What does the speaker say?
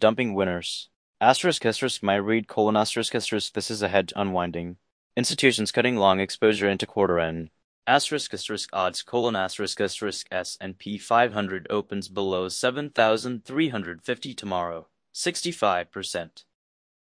dumping winners. Asterisk asterisk might read colon asterisk asterisk this is a hedge unwinding. Institutions cutting long exposure into quarter end. Asterisk asterisk odds colon asterisk asterisk S&P 500 opens below 7,350 tomorrow. 65%.